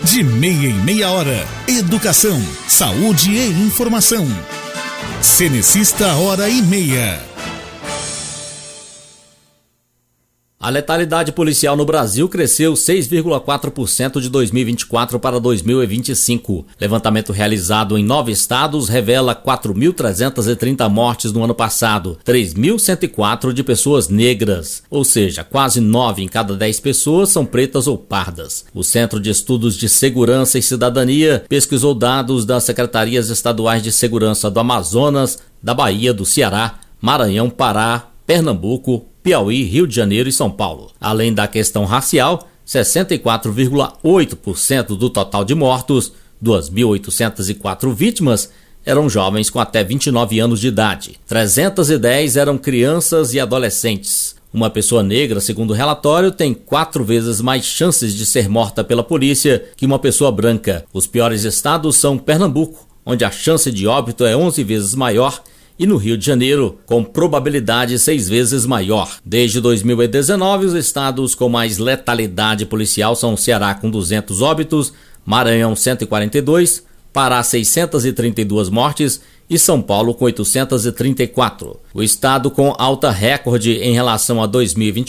De meia em meia hora. Educação, saúde e informação. Cenecista Hora e Meia. A letalidade policial no Brasil cresceu 6,4% de 2024 para 2025. Levantamento realizado em 9 estados revela 4.330 mortes no ano passado, 3.104 de pessoas negras, ou seja, quase 9 em cada 10 pessoas são pretas ou pardas. O Centro de Estudos de Segurança e Cidadania pesquisou dados das Secretarias Estaduais de Segurança do Amazonas, da Bahia, do Ceará, Maranhão, Pará, Pernambuco, Piauí, Rio de Janeiro e São Paulo. Além da questão racial, 64,8% do total de mortos, 2.804 vítimas, eram jovens com até 29 anos de idade. 310 eram crianças e adolescentes. Uma pessoa negra, segundo o relatório, tem 4 vezes mais chances de ser morta pela polícia que uma pessoa branca. Os piores estados são Pernambuco, onde a chance de óbito é 11 vezes maior, e no Rio de Janeiro, com probabilidade 6 vezes maior. Desde 2019, os estados com mais letalidade policial são Ceará com 200 óbitos, Maranhão 142, Pará 632 mortes e São Paulo com 834. O estado com alta recorde em relação a 2021